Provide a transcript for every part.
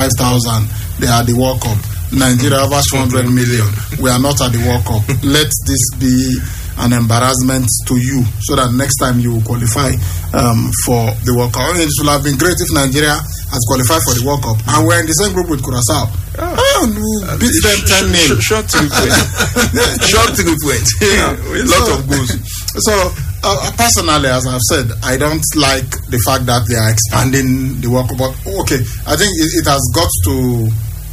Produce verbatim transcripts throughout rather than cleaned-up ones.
five thousand, they are at the World Cup. Nigeria over two hundred million. We are not at the World Cup. Let this be an embarrassment to you, so that next time you will qualify um, for the World Cup. It would have been great if Nigeria has qualified for the World Cup, and we're in the same group with Curaçao. Oh, oh uh, beat them ten nil. Short to the point. Short to the point. Yeah, a lot so, of goals. So, uh, personally, as I've said, I don't like the fact that they are expanding the World Cup. But okay, I think it, it has got to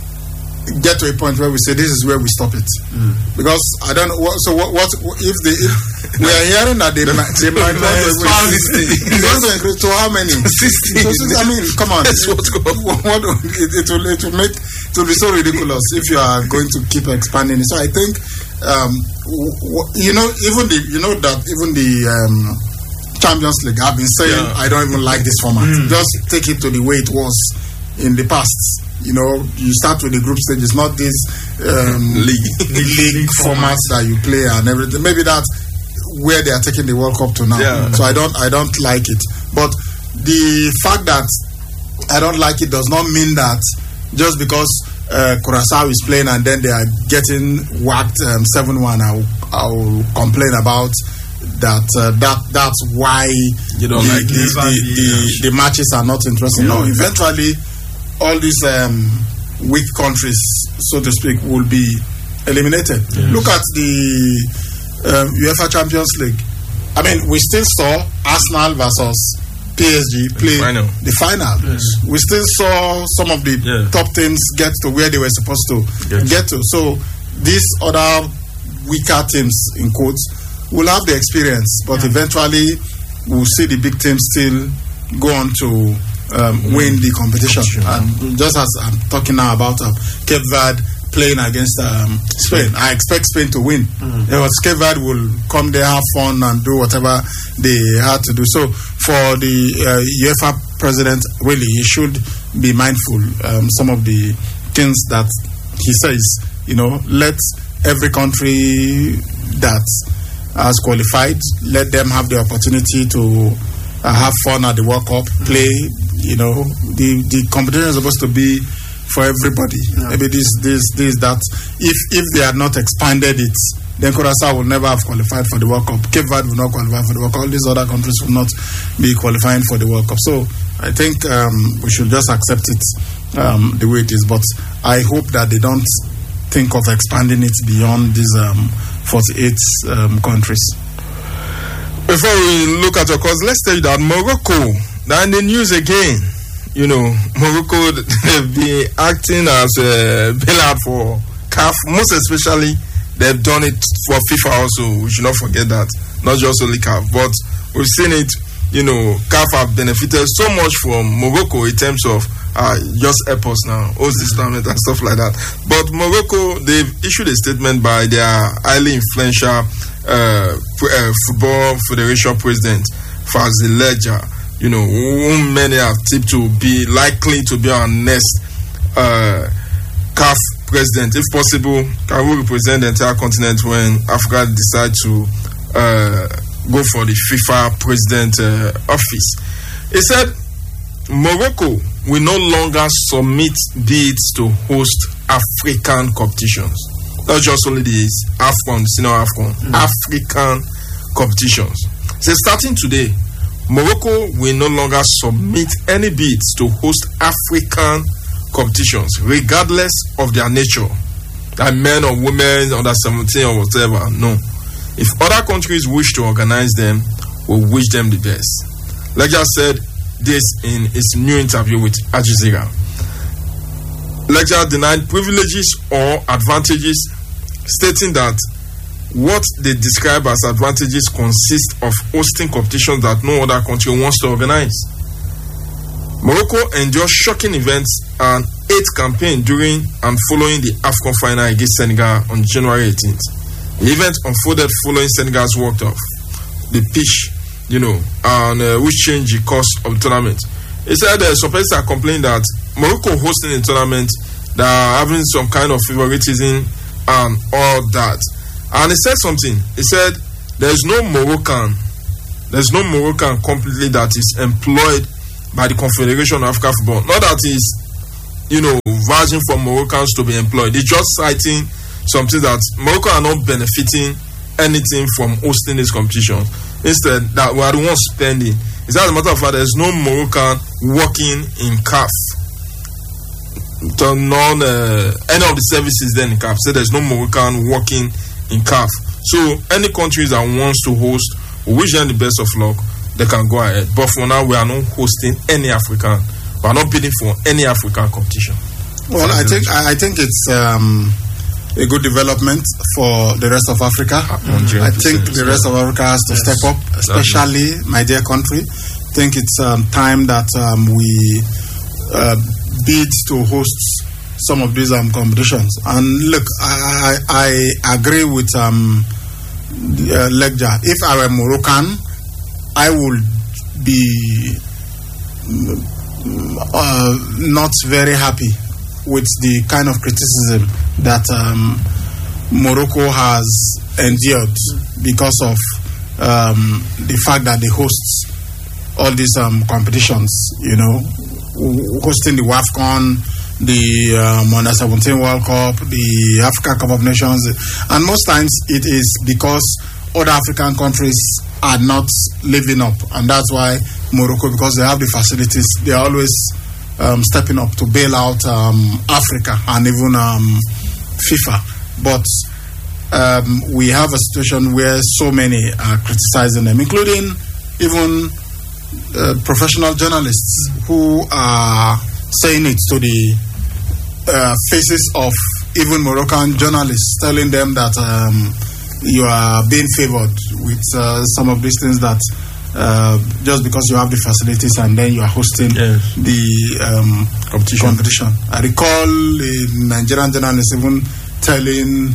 get to a point where we say this is where we stop it, mm. because I don't know what, so what, what if they if we are hearing that they, they might want to increase to how many sixty. I mean, come on, it, what, it, it will it will make it will be so ridiculous if you are going to keep expanding it. So I think um, you know even the you know that even the um, Champions League, I've been saying yeah. I don't even like this format. Mm. Just take it to the way it was in the past. You know, you start with the group stage. It's not this um, league. league formats that you play and everything. Maybe that's where they are taking the World Cup to now. Yeah. So I don't, I don't like it. But the fact that I don't like it does not mean that just because uh, Curaçao is playing and then they are getting whacked um, seven one, I'll, I'll complain about that. Uh, that that's why you don't the, like the, the, the, the matches are not interesting. No, eventually. All these um, weak countries, so to speak, will be eliminated. Yes. Look at the um, UEFA Champions League. I mean, we still saw Arsenal versus P S G play the final. The final. Yes. We still saw some of the yeah. top teams get to where they were supposed to yes. get to. So these other weaker teams, in quotes, will have the experience, but yeah. eventually we'll see the big teams still go on to Um, win the competition. And just as I'm talking now about uh, Cape Verde playing against um, Spain, I expect Spain to win. Mm. Because Cape Verde will come there, have fun, and do whatever they had to do. So for the uh, UEFA president, really, he should be mindful um, some of the things that he says. You know, let every country that has qualified, let them have the opportunity to uh, have fun at the World Cup, play. You know, the, the competition is supposed to be for everybody. Yeah. Maybe this, this, this, that. If if they had not expanded it, then Curaçao will never have qualified for the World Cup. Cape Verde will not qualify for the World Cup. All these other countries will not be qualifying for the World Cup. So I think um, we should just accept it um, the way it is. But I hope that they don't think of expanding it beyond these um, forty-eight um, countries. Before we look at your cause, let's tell you that Morocco, they're in the news again. You know, Morocco, they've been acting as a bailout for C A F. Most especially, they've done it for FIFA also. We should not forget that. Not just only C A F, but we've seen it. You know, C A F have benefited so much from Morocco in terms of uh, just airports now, host this tournament and stuff like that. But Morocco, they've issued a statement by their highly influential uh, uh, football federation president, Fazil Ledger, you know, whom many have tipped to be likely to be our next uh, C A F president. If possible, can we represent the entire continent when Africa decide to uh, go for the FIFA president uh, office? He said Morocco will no longer submit bids to host African competitions. Not just only the AFCON, senior AFCON, mm. African competitions. So starting today, Morocco will no longer submit any bids to host African competitions, regardless of their nature. Like men or women, under seventeen or whatever. No. If other countries wish to organize them, we'll wish them the best. Like I said this in his new interview with Al Jazeera. Lecturer denied privileges or advantages, stating that what they describe as advantages consist of hosting competitions that no other country wants to organize. Morocco endured shocking events and eight campaign during and following the AFCON final against Senegal on January eighteenth. The event unfolded following Senegal's walk off the pitch, you know, and uh, which changed the course of the tournament. He said uh, some people are complaining that Morocco hosting a tournament that are having some kind of favoritism and all that. And he said something. He said there's no Moroccan, there's no Moroccan completely that is employed by the Confederation of African Football. Not that is, you know, vouching for Moroccans to be employed. It's just citing something that Morocco are not benefiting anything from hosting this competition. Instead, that we are the ones spending. It's as a matter of fact, there's no Moroccan working in C A F. So none, uh, any of the services then in C A F. So there's no Moroccan working in C A F. So any countries that wants to host, we wish them the best of luck, they can go ahead. But for now, we are not hosting any African. We are not bidding for any African competition. Well, I think I think it's um, a good development for the rest of Africa. I think the rest of Africa has to yes. step up, especially exactly. my dear country. I think it's um, time that um, we uh, bid to host some of these um, competitions. And look, I, I, I agree with um, uh, Legja. If I were Moroccan, I would be uh, not very happy with the kind of criticism that um, Morocco has endured because of um, the fact that they host all these um, competitions, you know, hosting the WAFCON, the um, Under seventeen World Cup, the Africa Cup of Nations, and most times it is because other African countries are not living up, and that's why Morocco, because they have the facilities, they are always um, stepping up to bail out um, Africa and even um, FIFA. But um, we have a situation where so many are criticizing them, including even uh, professional journalists who are saying it to the uh, faces of even Moroccan journalists, telling them that um, you are being favored with uh, some of these things, that uh, just because you have the facilities and then you are hosting yes. the um, competition. competition. I recall a Nigerian journalist even telling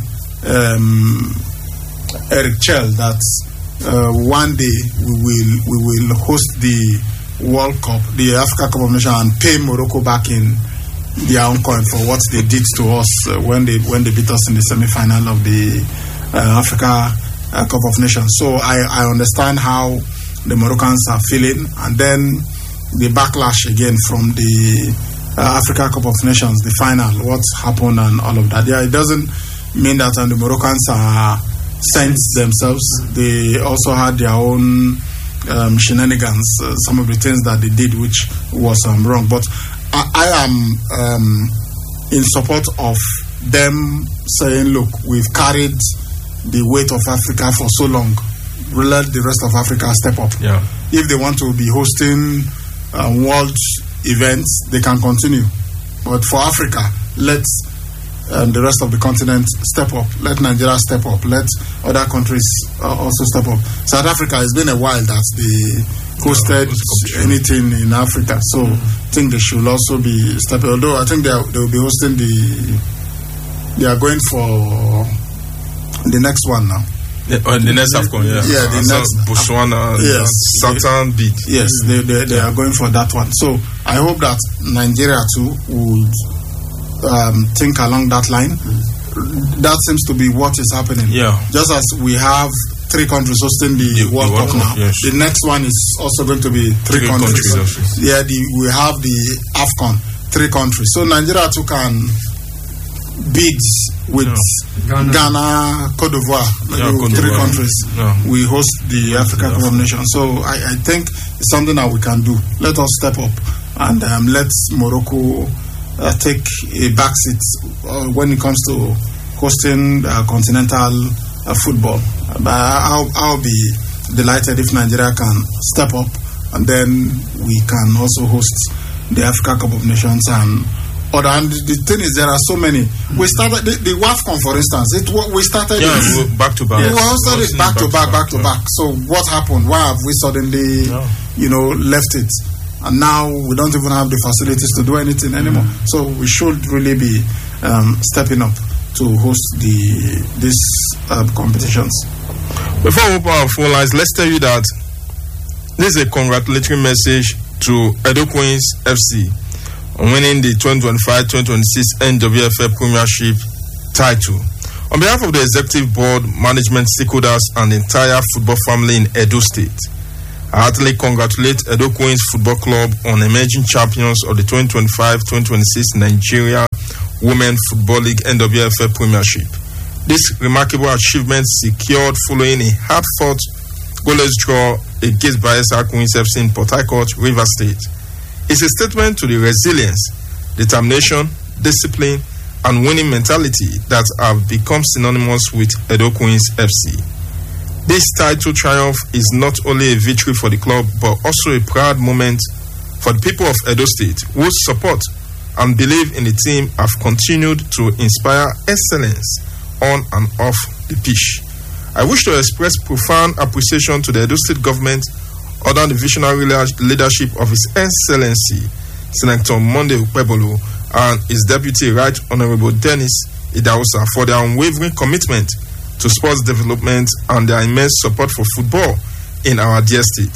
um, Eric Chell that uh, one day we will we will host the World Cup, the Africa Cup of Nations, and pay Morocco back in their own coin for what they did to us uh, when they when they beat us in the semi-final of the Uh, Africa uh, Cup of Nations. So I, I understand how the Moroccans are feeling, and then the backlash again from the uh, Africa Cup of Nations, the final, what happened and all of that. Yeah, it doesn't mean that um, the Moroccans are saints themselves. They also had their own um, shenanigans, uh, some of the things that they did which was um, wrong. But I, I am um, in support of them saying, look, we've carried the weight of Africa for so long. Let the rest of Africa step up. Yeah. If they want to be hosting uh, world events, they can continue. But for Africa, let um, the rest of the continent step up. Let Nigeria step up. Let other countries uh, also step up. South Africa, it's been a while that they hosted yeah, anything in Africa. So mm. I think they should also be stepping. Although I think they, are, they will be hosting the... They are going for the next one now. The, uh, the next AFCON, yeah. Yeah, the uh, next Botswana, yes, Southern beat. Yes, they they, they yeah. are going for that one. So I hope that Nigeria too would um, think along that line. Mm. That seems to be what is happening. Yeah. Just as we have three countries hosting the, the World Cup now, yes. the next one is also going to be three, three countries. countries yeah, the, we have the AFCON, three countries. So Nigeria too can bid with no. Ghana. Ghana, Cote d'Ivoire, yeah, Cote three d'Ivoire. countries. No. We host the Africa Cup of Nations. So I, I think it's something that we can do. Let us step up and um, let Morocco uh, take a backseat uh, when it comes to hosting uh, continental uh, football. But I'll, I'll be delighted if Nigeria can step up, and then we can also host the Africa Cup of Nations and other. And the thing is, there are so many. We started the, the WAFCON, for instance. It we started yeah, it, back to back. We started it back to back, back to back. So what happened? Why have we suddenly, no. you know, left it? And now we don't even have the facilities to do anything anymore. Mm. So we should really be um, stepping up to host the these uh, competitions. Before we open our phone lines, let's tell you that this is a congratulatory message to Edo Queens F C on winning the twenty twenty-five twenty twenty-six N W F L Premiership title. On behalf of the Executive Board, management, stakeholders, and the entire football family in Edo State, I heartily congratulate Edo Queens Football Club on emerging champions of the twenty twenty-five twenty twenty-six Nigeria Women Football League N W F L Premiership. This remarkable achievement secured following a hard-fought goalless draw against Bayelsa Queens F C in Port Harcourt, Rivers State. It's a statement to the resilience, determination, discipline, and winning mentality that have become synonymous with Edo Queens F C. This title triumph is not only a victory for the club, but also a proud moment for the people of Edo State, whose support and belief in the team have continued to inspire excellence on and off the pitch. I wish to express profound appreciation to the Edo State government under the visionary leadership of His Excellency Senator Monday Ukpebolo and his Deputy Right Honorable Dennis Idahosa for their unwavering commitment to sports development and their immense support for football in our dear state.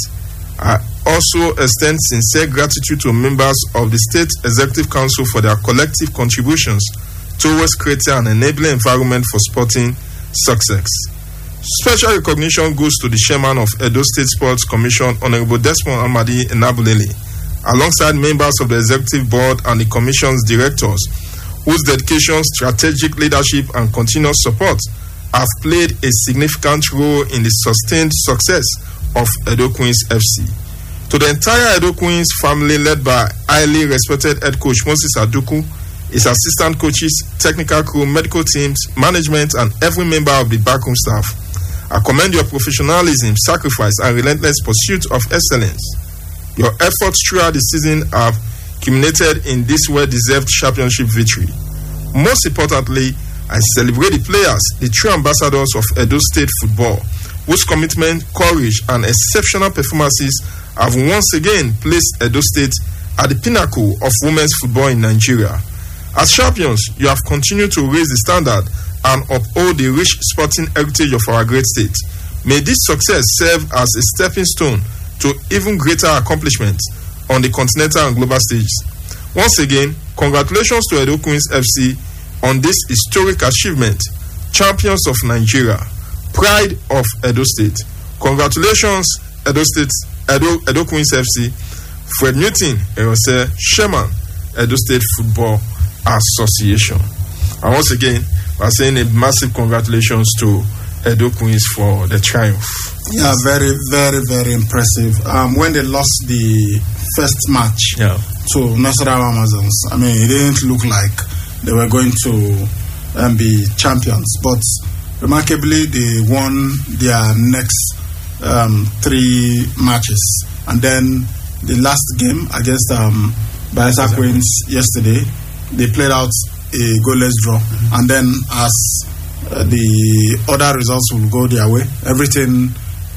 I also extend sincere gratitude to members of the State Executive Council for their collective contributions towards creating an enabling environment for sporting success. Special recognition goes to the chairman of Edo State Sports Commission, Honorable Desmond Amadi Enabulele, alongside members of the executive board and the commission's directors, whose dedication, strategic leadership, and continuous support have played a significant role in the sustained success of Edo Queens F C. To the entire Edo Queens family, led by highly respected head coach Moses Aduku, his assistant coaches, technical crew, medical teams, management, and every member of the backroom staff, I commend your professionalism, sacrifice, and relentless pursuit of excellence. Your efforts throughout the season have culminated in this well-deserved championship victory. Most importantly, I celebrate the players, the true ambassadors of Edo State football, whose commitment, courage, and exceptional performances have once again placed Edo State at the pinnacle of women's football in Nigeria. As champions, you have continued to raise the standard and uphold the rich sporting heritage of our great state. May this success serve as a stepping stone to even greater accomplishments on the continental and global stages. Once again, congratulations to Edo Queens F C on this historic achievement. Champions of Nigeria, pride of Edo State. Congratulations, Edo State, Edo, Edo Queens F C. Fred Newton, Erose, Chairman, Edo State Football Association. And once again, we're saying a massive congratulations to Edo Queens for the triumph. Yeah, very, very, very impressive. Um, when they lost the first match yeah. to Nasarawa Amazons, I mean, it didn't look like they were going to um, be champions, but remarkably, they won their next um, three matches. And then the last game against um, Bayelsa Queens yesterday, they played out a goalless draw. Mm-hmm. And then as uh, the other results will go their way, everything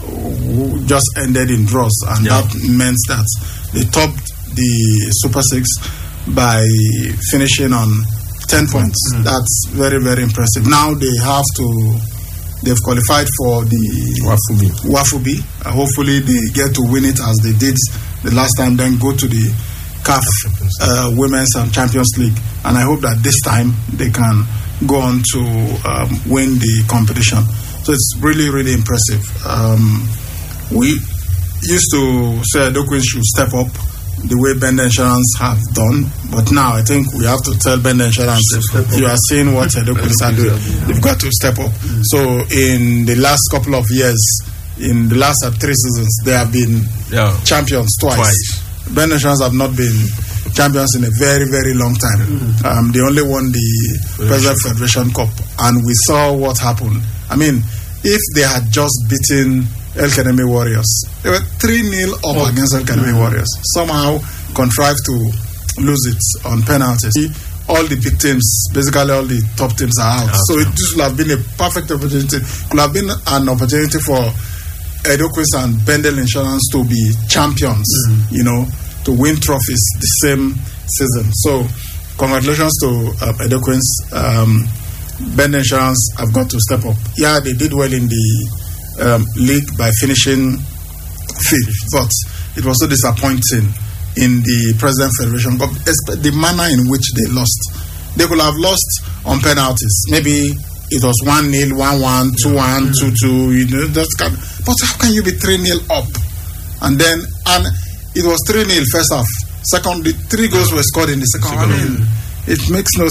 just ended in draws. And yeah. that meant that they topped the Super Six by finishing on ten points. Mm-hmm. That's very, very impressive. Now they have to, they've qualified for the Wafubi. Wafubi. Uh, hopefully they get to win it as they did the last time, then go to the C A F uh, Women's and Champions League. And I hope that this time they can go on to um, win the competition. So it's really, really impressive. Um, we used to say Edo Queens should step up the way Bender Insurance have done, but now I think we have to tell Bender Insurance, you are seeing what Edo Queens are doing. You've got to step up. So in the last couple of years, in the last uh, three seasons, they have been yeah. champions twice. twice. Bender Insurance have not been champions in a very, very long time. Mm-hmm. Um, they only won the President Federation Cup, and we saw what happened. I mean, if they had just beaten El Kaneme Warriors, they were three nil up oh. against El Kaneme mm-hmm. Warriors. Somehow contrived to lose it on penalties. All the big teams, basically all the top teams are out. Okay. So it just would have been a perfect opportunity. It could have been an opportunity for Edo Queens and Bendel Insurance to be champions, mm-hmm. you know, to win trophies the same season. So congratulations to uh, Edo Queens. Um, Bendel Insurance have got to step up. Yeah, they did well in the um, league by finishing fifth, but it was so disappointing in the President Federation Cup, the manner in which they lost. They could have lost on penalties. Maybe it was one nil, one one, two one, two two. You know, that's kind of, but how can you be three nil up and then and it was three nil first half. Second, the three goals were scored in the second. second I mean, it makes no